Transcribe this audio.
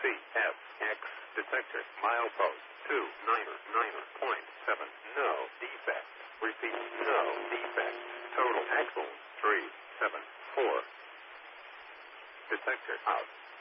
CFX detector. Milepost 299.7. No defect. Repeat, no defect. Total axle 374. Detector out.